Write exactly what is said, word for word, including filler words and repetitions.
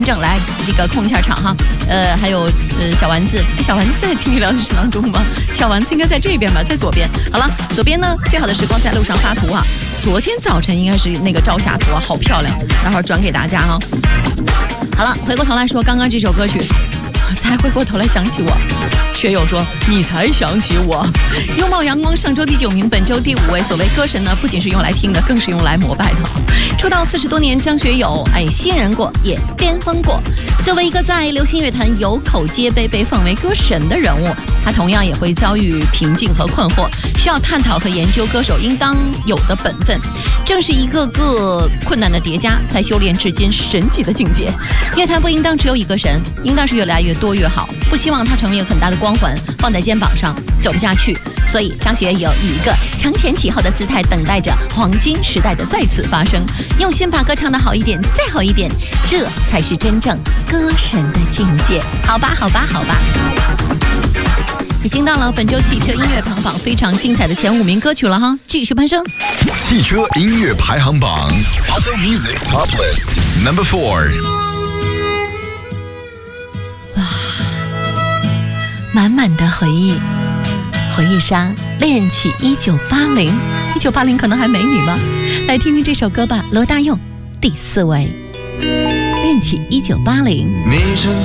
正来这个控一下场哈，呃，还有呃小丸子，小丸子在听力聊日常当中吗？小丸子应该在这边吧，在左边。好了，左边呢，最好的时光在路上发图哈。昨天早晨应该是那个朝霞图啊，好漂亮，待会儿转给大家哈。好了，回过头来说刚刚这首歌曲，才回过头来想起我。学友说：“你才想起我。”拥抱阳光，上周第九名，本周第五位。所谓歌神呢，不仅是用来听的，更是用来膜拜的。出道四十多年，张学友，哎，新人过，也巅峰过。作为一个在流行乐坛有口皆碑、被奉为歌神的人物，他同样也会遭遇瓶颈和困惑，需要探讨和研究歌手应当有的本分。正是一个个困难的叠加，才修炼至今神奇的境界。乐坛不应当只有一个神，应当是越来越多越好。不希望他成为一个很大的光环放在肩膀上走不下去，所以张学友以一个承前启后的姿态，等待着黄金时代的再次发生，用心把歌唱得好一点，再好一点，这才是真正歌神的境界。好吧，好吧，好吧。已经到了本周汽车音乐排行榜非常精彩的前五名歌曲了哈，继续攀升。 汽车音乐排行榜 Auto Music Top List Number Four。 哇，满满的回忆，回忆杀恋起一九八零，一九八零可能还美女吗？来听听这首歌吧，罗大佑第四位，恋起一九八零。